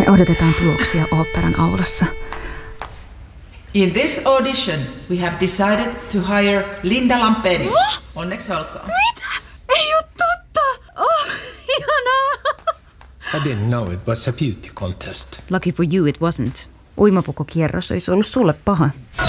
Odotetaan tuloksia oopperan aulassa. In this audition, we have decided to hire Linda Lampeni. Onneksi olkoon. Mitä? Ei oo totta! Oh, ihanaa! I didn't know it was a beauty contest. Lucky for you it wasn't. Uimapukukierros olisi ollut sulle paha.